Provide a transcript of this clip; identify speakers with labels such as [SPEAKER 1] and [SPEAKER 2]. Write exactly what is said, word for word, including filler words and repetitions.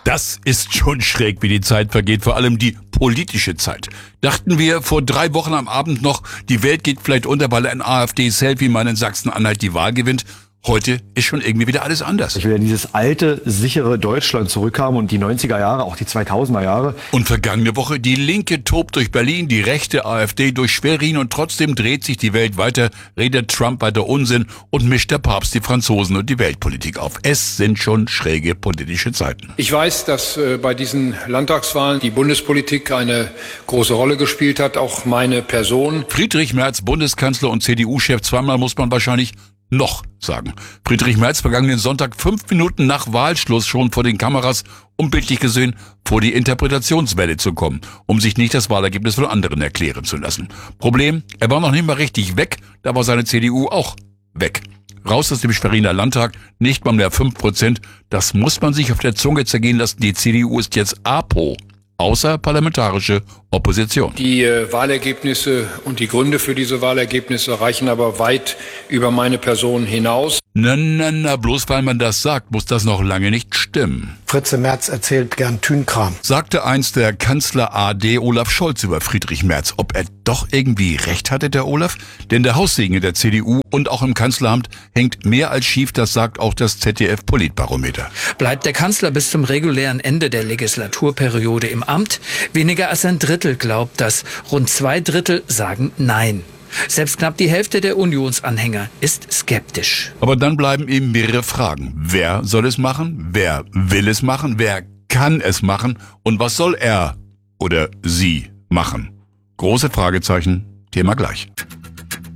[SPEAKER 1] Das ist schon schräg, wie die Zeit vergeht, vor allem die politische Zeit. Dachten wir vor drei Wochen am Abend noch, die Welt geht vielleicht unter, weil ein AfD-Selfie-Mann in Sachsen-Anhalt die Wahl gewinnt. Heute ist schon irgendwie wieder alles anders.
[SPEAKER 2] Ich will ja dieses alte, sichere Deutschland zurückhaben und die neunziger Jahre, auch die zweitausender Jahre.
[SPEAKER 1] Und vergangene Woche, die Linke tobt durch Berlin, die rechte AfD durch Schwerin und trotzdem dreht sich die Welt weiter, redet Trump weiter Unsinn und mischt der Papst die Franzosen und die Weltpolitik auf. Es sind schon schräge politische Zeiten.
[SPEAKER 3] Ich weiß, dass äh, bei diesen Landtagswahlen die Bundespolitik eine große Rolle gespielt hat, auch meine Person.
[SPEAKER 1] Friedrich Merz, Bundeskanzler und C D U-Chef, zweimal muss man wahrscheinlich noch sagen. Friedrich Merz vergangenen Sonntag fünf Minuten nach Wahlschluss schon vor den Kameras, um bildlich gesehen vor die Interpretationswelle zu kommen, um sich nicht das Wahlergebnis von anderen erklären zu lassen. Problem, er war noch nicht mal richtig weg, da war seine C D U auch weg. Raus aus dem Schweriner Landtag, nicht mal mehr fünf Prozent, das muss man sich auf der Zunge zergehen lassen, die C D U ist jetzt APO. Außerparlamentarische Opposition.
[SPEAKER 3] Die äh, Wahlergebnisse und die Gründe für diese Wahlergebnisse reichen aber weit über meine Person hinaus.
[SPEAKER 1] Na, na, na, bloß weil man das sagt, muss das noch lange nicht stimmen.
[SPEAKER 4] Fritze Merz erzählt gern Tünkram.
[SPEAKER 1] Sagte einst der Kanzler A D Olaf Scholz über Friedrich Merz. Ob er doch irgendwie recht hatte, der Olaf? Denn der Haussegen in der C D U und auch im Kanzleramt hängt mehr als schief, das sagt auch das Z D F-Politbarometer.
[SPEAKER 5] Bleibt der Kanzler bis zum regulären Ende der Legislaturperiode im Amt? Weniger als ein Drittel glaubt das. Rund zwei Drittel sagen Nein. Selbst knapp die Hälfte der Unionsanhänger ist skeptisch.
[SPEAKER 1] Aber dann bleiben eben mehrere Fragen. Wer soll es machen? Wer will es machen? Wer kann es machen? Und was soll er oder sie machen? Große Fragezeichen, Thema gleich.